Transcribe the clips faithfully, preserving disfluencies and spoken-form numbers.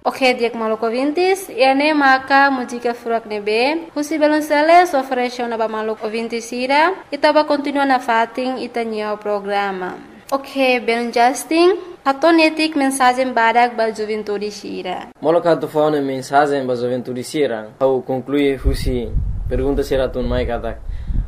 Ok, dia maluco ouvintes, e ane maka música furak nebe, husi belonsele oferece na maluco ouvintes ira, e tava continua na fating itanya o programa. Ok, ben Justin, atonetik mensagem badak ba juventude sira. Moloka tu fauna mensagem ba juventude sira, au conclui husi pergunta sira tun mai katak.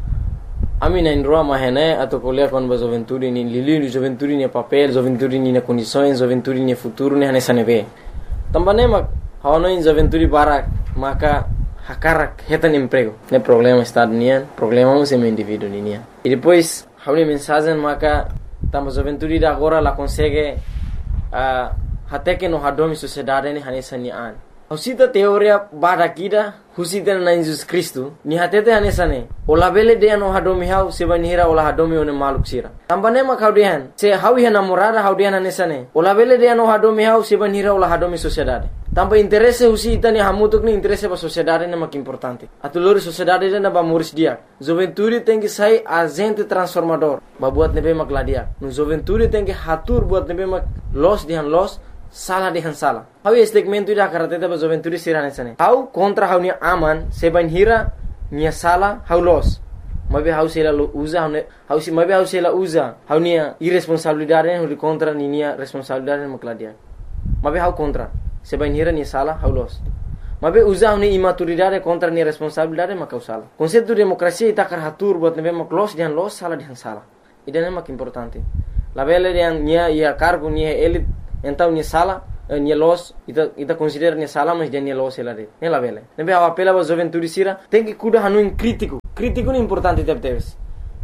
Ami na indroa mahene atau kuliah kon ba juventude ni lili juventude ni papel, juventude ni na condições, juventude ni futuro ni hane sanebe. Também mak hawano in juventude barak maka hakarak hetan emprego. Ne problema estado nian, problema um sem indivíduo nian. E depois hawni mensagem maka tamba juventude da agora la consegue uh, até que no hadomi sociedade ni hane sanian. Husita teoria barakida husita na Jesus Cristo ni hatete hane sane. Ola bele de no hadomi hau sebanira ola hadomi one maluk sira. Tambane mak haudian se hawi hana morada haudian hane sane. Ola bele de no hadomi hau sebanira ola hadomi sociedade. Tamba interesse husita ni hamutuk ni interesse ba sociedade ne mak importante. Atulori sociedade na ba muris dia. Juventude tem que sai agente transformador. Ba buat nebe mak ladia. No juventude tem que hatur buat nebe mak los dihan los salah dihan salah. Hau segmento ida karateta ba juventude sirane sane. Hau kontra hau ni aman seban hira nia salah hau los. Mabe hau sela lo usa hau hau si mabe hau sela usa hau nia irresponsabilidade hau contra ni nia responsabilidade makladia. Mabe hau kontra seban hira nia salah hau los. Mabe usa hau ni imaturidade contra nia responsabilidade makau salah. Konsepto demokrasia ita karatur buat nebe mak los dihan los salah dihan salah. Ida mak importante. La bele dihan nia ia cargo nia elit então nia sala nia los ita ita considera nia sala mas dia nia los ela de ne la vele nebe a apela ba juventude sira tem que cuida hanu in crítico crítico é importante deve teves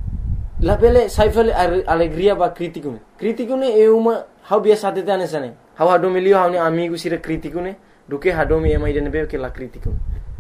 la vele sai vele alegria ba crítico crítico ne é uma how biasa de tane sane how hado milio how ni amigo sira crítico ne do que hado mi mai de nebe que la crítico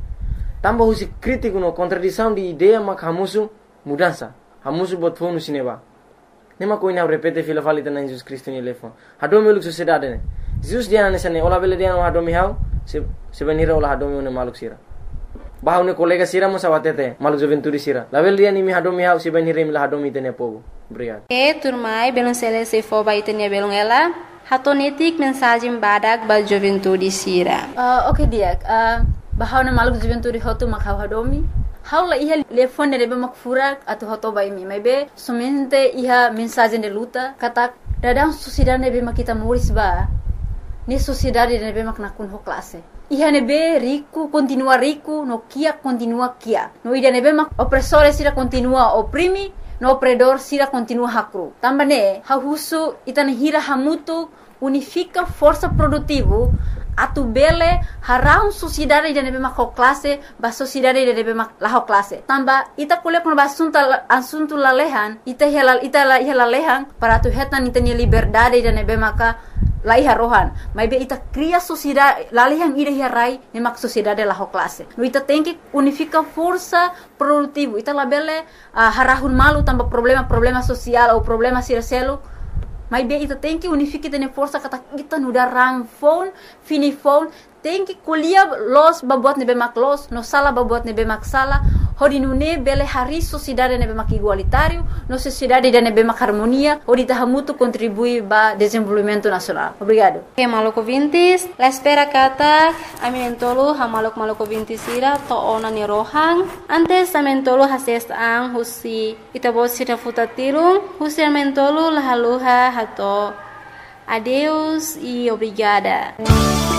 tamba husi crítico no contradição de ideia mak hamusu mudança hamusu bot fonu sineba nema ko ina repete fila falita na Jesus Cristo ni lefon hadomi luk sociedade ne Jesus dia na sane ola bele dia no hadomi hau se se venira ola hadomi ne maluk sira bahau ne kolega sira mo sawatete maluk juventude sira la bele dia ni mi hadomi hau se venira mi la hadomi tene pogo obrigado e turmai belon sele se fo ba itene belon ela hatonetik mensagem badak ba juventude sira uh, okay dia uh, bahau ne maluk juventude hotu mak hadomi Haula iha telefone rebe mak furak atau hoto bai mi maybe somente iha mensagem de luta kata dadang sociedade nebe mak kita muris ba ni sociedade nebe mak nakun ho classe iha nebe rico continua rico no kia continua kia no ida nebe mak opressore sira continua oprimi no opredor sira continua hakru tambane ha husu itana hira hamutu unifica força produtivo atu bele harau sociedade de nebe mak classe ba sociedade de nebe mak la classe tamba ita kule kon ba assunto assunto la lehan ita hela ita la hela lehan para tu hetan ita ni liberdade de nebe maka la iha rohan mai be ita cria sociedade la lehan ida hi rai ne mak sociedade la classe no ita tem que unifica força produtivo ita la bele uh, harahun malu tamba problema problema social ou problema siraselo mas bem ita tem que unificar tene força kata kita nuda rang phone fini phone tem que kuliah los babuat nebe mak los no sala babuat nebe mak sala hodi nune bele hari sociedade nebe mak igualitário no sociedade de nebe mak harmonia hodi tahamutu contribui ba desenvolvimento nacional obrigado okay, maluco ouvintes la espera kata amentolo ha maluk maluco ouvintes ira to ona ni rohang antes amentolo hases ang husi itabot sira futatirung husi amentolo lahaluha hato adeus e obrigada.